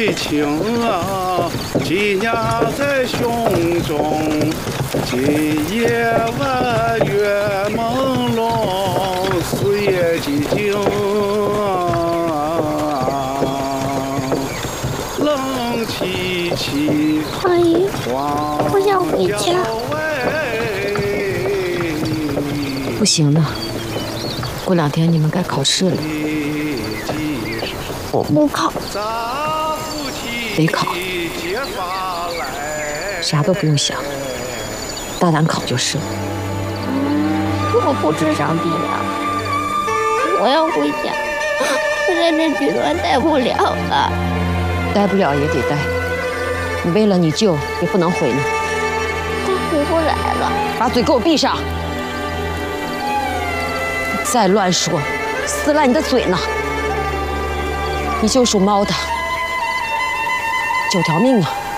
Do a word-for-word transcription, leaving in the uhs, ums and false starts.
的情啊，紧压在胸中。今夜晚月朦胧，四野寂静，冷凄凄。 阿姨，我想回家。 不行了，过两天你们该考试了。 我不考。 得考，啥都不用想，大胆考就是了。 我不吃上帝了，我要回家，我在这剧团待不了了。 待不了也得待，你为了你舅也不能回呢。 我回不来了。 把嘴给我闭上！你再乱说，撕烂你的嘴呢！你就属猫的，九条命啊！